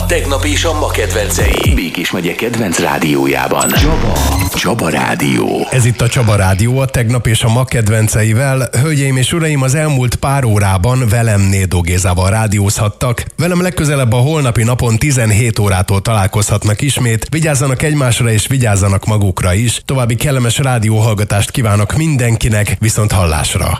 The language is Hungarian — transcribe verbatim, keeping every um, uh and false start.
tegnap és a ma kedvencei. Békés megye kedvenc rádiójában. Csaba. Csaba Rádió. Ez itt a Csaba Rádió, a tegnap és a ma kedvenceivel. Hölgyeim és uraim, az elmúlt pár órában velem Nédó Gézával rádiózhattak. Velem legközelebb a holnapi napon tizenhét órától találkozhatnak ismét. Vigyázzanak egymásra és vigyázzanak magukra is. További kellemes rádióhallgatást kívánok mindenkinek, viszont hallásra.